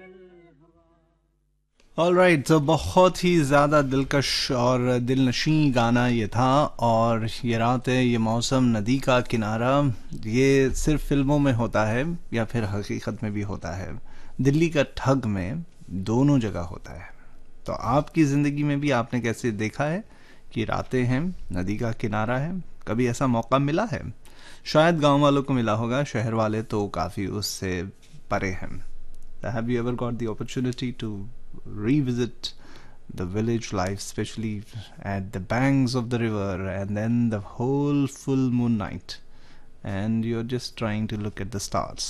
Alright, तो बहुत ही ज़्यादा दिलकश और दिलनशी गाना ये था। और ये रात है, ये मौसम, नदी का किनारा, ये सिर्फ फिल्मों में होता है या फिर हकीकत में भी होता है। दिल्ली का ठग में दोनों जगह होता है। तो आपकी ज़िंदगी में भी आपने कैसे देखा है कि रातें हैं, नदी का किनारा है? कभी ऐसा मौका मिला है? शायद गांव वालों को मिला होगा, शहर वाले तो काफ़ी उससे परे हैं। Have you ever got the opportunity to revisit the village life, especially at the banks of the river, and then the whole full moon night, and you're just trying to look at the stars?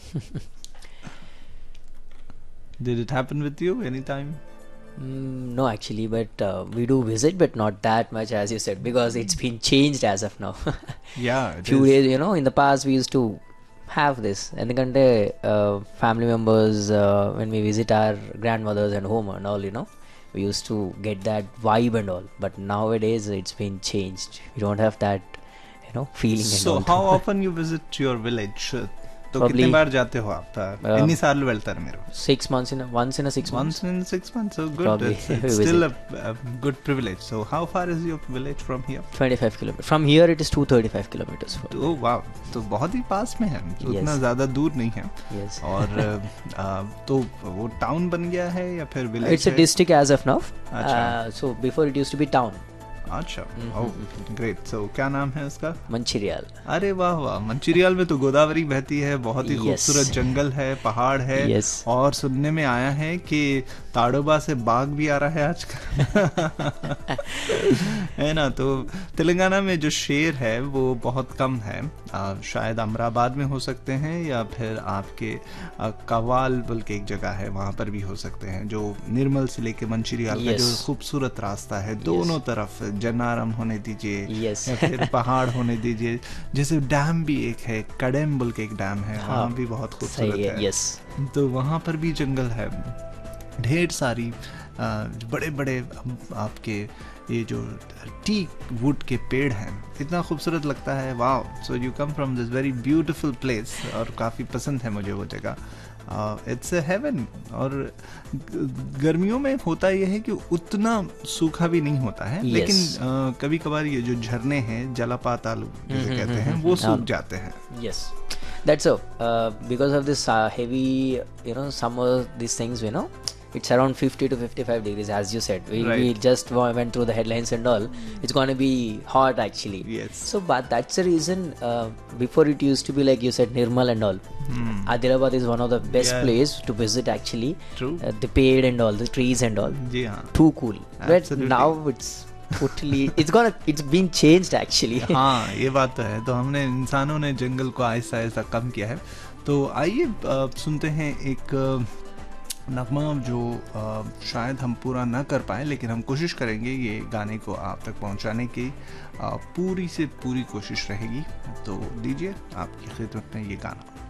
Did it happen with you anytime? No, actually, but we do visit, but not that much as you said, because it's been changed as of now. Yeah, it Few is. days, in the past we used to have this, ఎందుకంటే family members, when we visit our grandmothers and home and all, we used to get that vibe and all. But nowadays it's been changed. We don't have that, feeling and So all. how often you visit your village? तो Probably, कितने बार जाते हो आप? ఎన్ని సార్లు వెళ్తారు మీరు? 6 months once in a 6 months. Once in 6 months. So good. Probably It's we still visit. a good privilege. So how far is your village from here? 25 kilometers from here. It is 235 kilometers. तो वाह, तो बहुत ही पास में है, तो Yes. उतना ज़्यादा दूर नहीं है। Yes. और तो वो टाउन बन गया है या फिर village? It's a district as of now. अच्छा। So before it used to be town. अच्छा, ग्रेट। सो क्या नाम है उसका? मंचिरियल। अरे वाह वाह, मंचिरियल में तो गोदावरी बहती है, बहुत ही Yes. खूबसूरत जंगल है, पहाड़ है। Yes. और सुनने में आया है कि ताड़ोबा से बाघ भी आ रहा है आजकल। है ना? तो तेलंगाना में जो शेर है वो बहुत कम है। शायद अमराबाद में हो सकते हैं या फिर आपके कवाल बोल के एक जगह है, वहाँ पर भी हो सकते हैं। जो निर्मल से लेके मंचिरियल का Yes. जो खूबसूरत रास्ता है, दोनों तरफ जन्नारम होने दीजिए Yes. या फिर पहाड़ होने दीजिए। जैसे डैम भी एक है, कडेम बोल के एक डैम है, वहाँ भी बहुत खूबसूरत सही है। है। यस। तो वहाँ पर भी जंगल है, ढेर सारी बड़े बड़े आपके ये जो टीक वुड के पेड़ हैं, इतना खूबसूरत लगता है। वाह, so you come from this very beautiful place, और काफ़ी पसंद है मुझे वो जगह। It's a haven. और गर्मियों में होता यह है कि उतना सूखा भी नहीं होता है, Yes. लेकिन कभी कभार ये जो झरने हैं, जलपाताल जिसे कहते हैं, वो सूख जाते हैं। Yes. That's so. Because of this heavy, summer, these things, it's around 50 to 55 degrees, as you said. We Right. just went through the headlines and all. It's going to be hot, actually. Yes. So, but that's the reason, before it used to be like you said, Nirmal and all. Adilabad is one of the best Yeah. place to visit, actually. True. The paid and all, the trees and all. जी हाँ। Too cool. But Absolutely. now it's totally, it's been changed, actually. हाँ, ये बात तो है। तो हमने, इंसानों ने जंगल को आहिस्ता आहिस्ता कम किया है। तो आइए सुनते हैं एक नगमा जो शायद हम पूरा ना कर पाए, लेकिन हम कोशिश करेंगे ये गाने को आप तक पहुंचाने की पूरी से पूरी कोशिश रहेगी। तो दीजिए आपकी खिदमत में ये गाना।